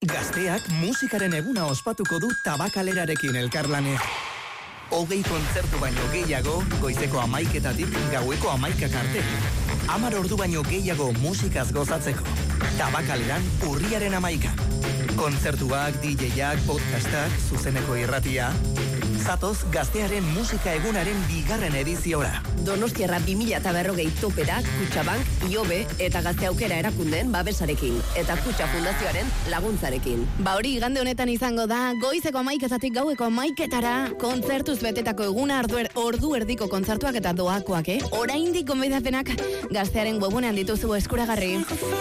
Gazteak musikaren eguna ospatuko du Tabakalerarekin elkarlane. 20 kontzertu baino gehiago, goizeko 11:00 gaueko 11:00 arte. 10 ordu baino gehiago musikaz gozatzeko. Tabakaleran urriaren 11. Kontzertuak, DJak, podcastak, zuzeneko irratia. Zatoz Gaztearen musika egunaren 2. ediziora. Donostiarra 2040 toperak, Kutxabank, IOBE eta Gazte Aukera erakundeen babesarekin. Eta Kutxa Fundazioaren laguntzarekin. Hori igande honetan izango da, goizeko 11:00 gaueko 11:00 kontzertuz betetako eguna ordu erdiko kontzertuak eta doakoak, Oraindik gonbidapenak Gaztearen webunean dituzu eskuragarri.